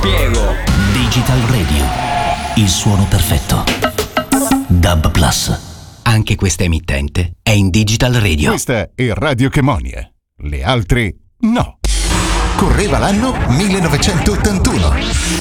spiego. Digital Radio, il suono perfetto. DAB+. Anche questa emittente è in Digital Radio. Questa è Radio Chemonia. Le altre no. Correva l'anno 1981.